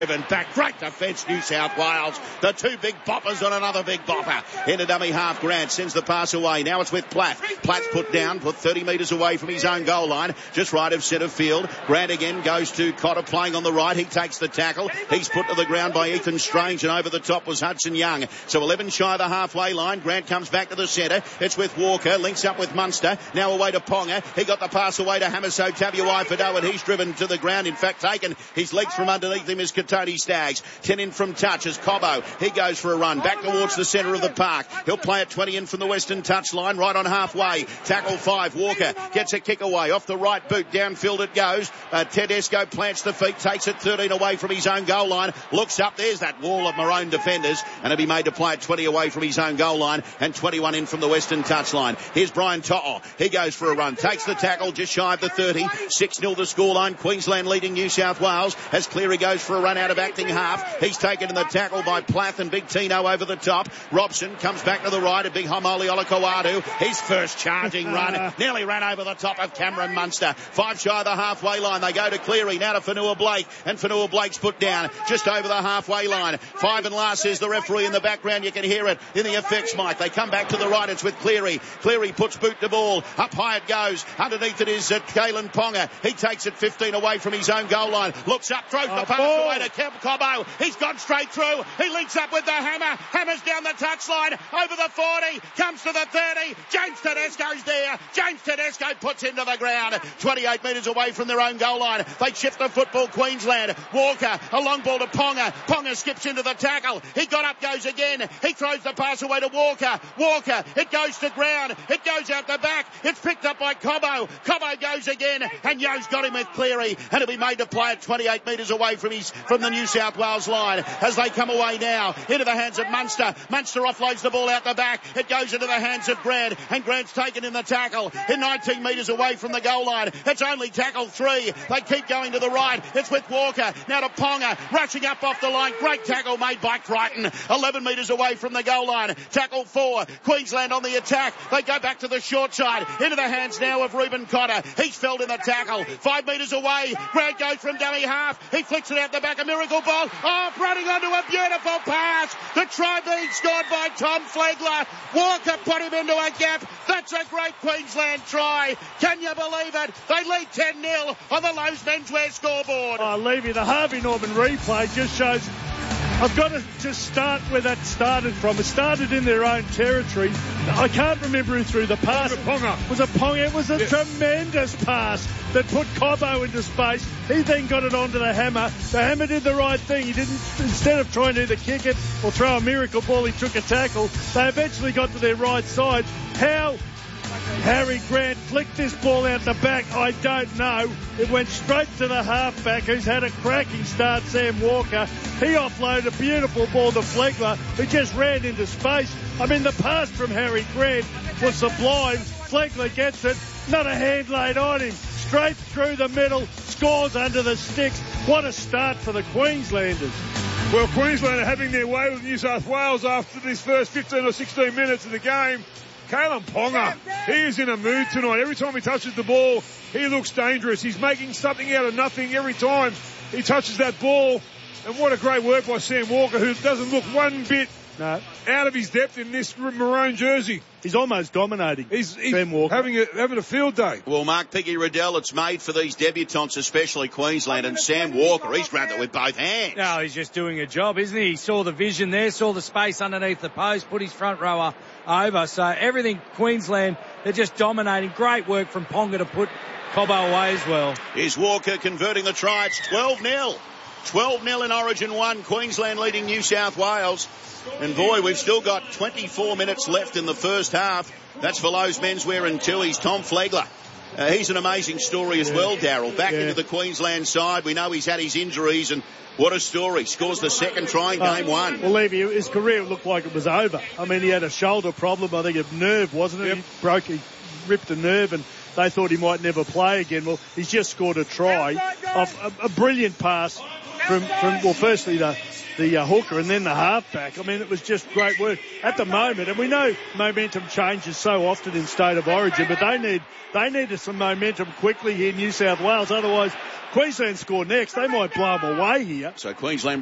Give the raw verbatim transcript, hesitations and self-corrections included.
Back, great defence, New South Wales. The two big boppers on another big bopper. Into dummy half, Grant sends the pass away. Now it's with Platt. Platt's put down, put thirty metres away from his own goal line, just right of centre field. Grant again goes to Cotter playing on the right. He takes the tackle. He's put to the ground by Ethan Strange, and over the top was Hudson Young. So eleven shy of the halfway line. Grant comes back to the centre. It's with Walker, links up with Munster. Now away to Ponga. He got the pass away to Hamiso Tabuai-Fidow, and he's driven to the ground. In fact, taken his legs from underneath him is Tony Staggs. ten in from touch as Cobbo. He goes for a run back towards the centre of the park. He'll play it twenty in from the western touch line, right on halfway. Tackle five. Walker gets a kick away off the right boot. Downfield it goes. Uh, Tedesco plants the feet, takes it thirteen away from his own goal line. Looks up. There's that wall of Maroon defenders, and he'll be made to play it twenty away from his own goal line and twenty-one in from the western touch line. Here's Brian To'o. He goes for a run. Takes the tackle just shy of the thirty. six nil the scoreline. Queensland leading New South Wales as Cleary goes for a run out of acting half. He's taken in the tackle by Plath and Big Tino over the top. Robson comes back to the right. A big Homoli Olakau'atu. His first charging run. Nearly ran over the top of Cameron Munster. Five shy of the halfway line. They go to Cleary. Now to Fanua Blake. And Fanua Blake's put down just over the halfway line. Five and last is the referee in the background. You can hear it in the effects mic. They come back to the right. It's with Cleary. Cleary puts boot to ball. Up high it goes. Underneath it is uh, Kalen Ponga. He takes it fifteen away from his own goal line. Looks up. Throws oh, the pass ball. Away to Kev Cobbo. He's gone straight through. He links up with the hammer. Hammers down the touchline. Over the forty. Comes to the thirty. James Tedesco's there. James Tedesco puts him to the ground. twenty-eight metres away from their own goal line. They shift the football, Queensland. Walker, a long ball to Ponga. Ponga skips into the tackle. He got up, goes again. He throws the pass away to Walker. Walker, it goes to ground. It goes out the back. It's picked up by Cobbo. Cobbo goes again. And Yo's got him with Cleary. And he'll be made to play it twenty-eight metres away from his from the New South Wales line. As they come away now into the hands of Munster. Munster offloads the ball out the back. It goes into the hands of Grant. And Grant's taken in the tackle. In nineteen metres away from the goal line. It's only tackle three. They keep going to the right. It's with Walker. Now to Ponga. Rushing up off the line. Great tackle made by Crichton. eleven metres away from the goal line. Tackle four. Queensland on the attack. They go back to the short side. Into the hands now of Reuben Cotter. He's felled in the tackle. Five metres away. Grant goes from dummy half. He flicks it out the back. A miracle ball. Oh, running onto a beautiful pass. The try being scored by Tom Flegler. Walker put him into a gap. That's a great Queensland try. Can you believe it? They lead ten nil on the Lowe's Menswear scoreboard. Oh, Levy, the Harvey Norman replay just shows. I've got to just start where that started from. It started in their own territory. I can't remember who threw the pass. Ponga. It was a Ponga. It was a yeah. tremendous pass that put Cobbo into space. He then got it onto the hammer. The hammer did the right thing. He didn't, instead of trying to either kick it or throw a miracle ball, he took a tackle. They eventually got to their right side. How Harry Grant flicked this ball out the back, I don't know. It went straight to the halfback, who's had a cracking start, Sam Walker. He offloaded a beautiful ball to Flegler, who just ran into space. I mean, the pass from Harry Grant was sublime. Flegler gets it, not a hand laid on him. Straight through the middle, scores under the sticks. What a start for the Queenslanders. Well, Queensland are having their way with New South Wales after this first fifteen or sixteen minutes of the game. Kalen Ponga, he is in a mood tonight. Every time he touches the ball, he looks dangerous. He's making something out of nothing every time he touches that ball. And what a great work by Sam Walker, who doesn't look one bit no. out of his depth in this maroon jersey. He's almost dominating. He's, he's Sam Walker. having a, having a field day. Well, Mark Piggy Riddell, it's made for these debutants, especially Queensland, and Sam Walker, he's grabbed it with both hands. No, he's just doing a job, isn't he? He saw the vision there, saw the space underneath the post, put his front rower over. So everything Queensland, they're just dominating. Great work from Ponga to put Cobbo away as well. Here's Walker converting the try. It's twelve nil. twelve nil in Origin one. Queensland leading New South Wales. And boy, we've still got twenty-four minutes left in the first half. That's for Lowe's Menswear and Tooheys. Tom Flegler. Uh, he's an amazing story as yeah. well, Darryl. Back yeah. into the Queensland side. We know he's had his injuries, and what a story. Scores the second try in game uh, one. Well, Levy, his career looked like it was over. I mean, he had a shoulder problem. I think a nerve, wasn't it? Yep. He broke, he ripped a nerve, and they thought he might never play again. Well, he's just scored a try off a, a brilliant pass from, from well, firstly the the uh, hooker and then the halfback. I mean, it was just great work at the moment. And we know momentum changes so often in State of Origin, but they need they needed some momentum quickly here in New South Wales. Otherwise, Queensland score next. They might blow them away here. So Queensland